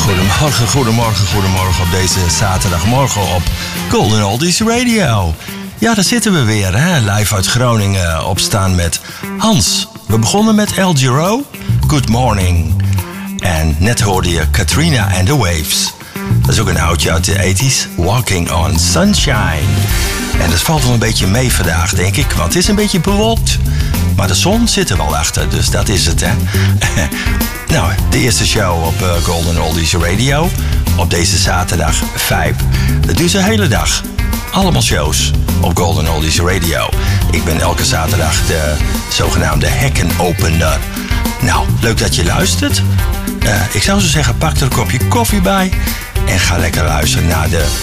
Goedemorgen op deze zaterdagmorgen op Golden Oldies Radio. Ja, daar zitten we weer, hè? Live uit Groningen opstaan met Hans. We begonnen met El Giro, Good Morning. En net hoorde je Katrina and the Waves. Dat is ook een oudje uit de 80s, Walking on Sunshine. En dat valt wel een beetje mee vandaag, denk ik, want het is een beetje bewolkt. Maar de zon zit er wel achter, dus dat is het, hè. Nou, de eerste show op Golden Oldies Radio op deze zaterdag 5. Dat duurt de hele dag. Allemaal shows op Golden Oldies Radio. Ik ben elke zaterdag de zogenaamde hekkenopener. Nou, leuk dat je luistert. Ik zou zo zeggen, pak er een kopje koffie bij en ga lekker luisteren naar de